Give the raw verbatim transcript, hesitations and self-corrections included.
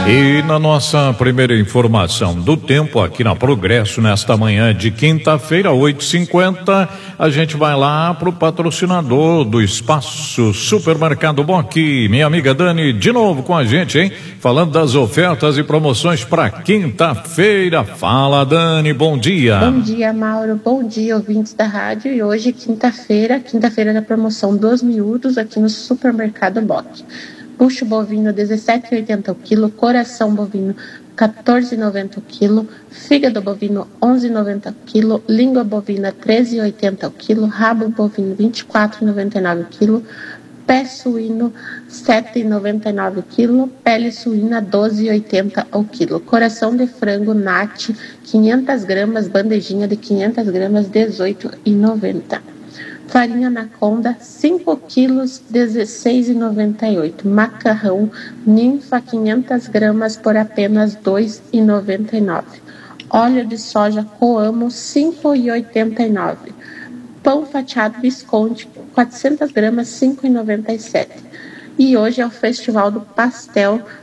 E na nossa primeira informação do tempo aqui na Progresso, nesta manhã de quinta-feira, oito e cinquenta, a gente vai lá pro patrocinador do Espaço Supermercado Boque. Minha amiga Dani, de novo com a gente, hein? Falando das ofertas e promoções para quinta-feira. Fala, Dani, bom dia. Bom dia, Mauro. Bom dia, ouvintes da rádio. E hoje, quinta-feira, quinta-feira da promoção dos miúdos aqui no Supermercado Boque. Bucho bovino dezessete reais e oitenta centavos o quilo, coração bovino quatorze reais e noventa centavos o quilo, fígado bovino onze reais e noventa centavos o quilo, língua bovina treze reais e oitenta centavos o quilo, rabo bovino vinte e quatro reais e noventa e nove centavos o quilo, pé suíno sete reais e noventa e nove centavos o quilo, pele suína doze reais e oitenta centavos o quilo, coração de frango nat quinhentas gramas, bandejinha de quinhentas gramas dezoito reais e noventa centavos. Farinha Anaconda, cinco quilos, dezesseis reais e noventa e oito centavos. Macarrão Ninfa, quinhentas gramas, por apenas dois reais e noventa e nove centavos. Óleo de soja Coamo, cinco reais e oitenta e nove centavos. Pão fatiado Visconti, quatrocentas gramas, cinco reais e noventa e sete centavos. E hoje é o Festival do Pastel